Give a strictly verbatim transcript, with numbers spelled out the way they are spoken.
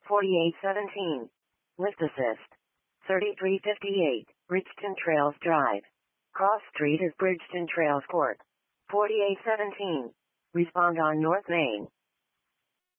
forty-eight seventeen. Lift assist. thirty-three fifty-eight, Bridgeton Trails Drive. Cross Street is Bridgeton Trails Court. forty-eight seventeen. Respond on North Main.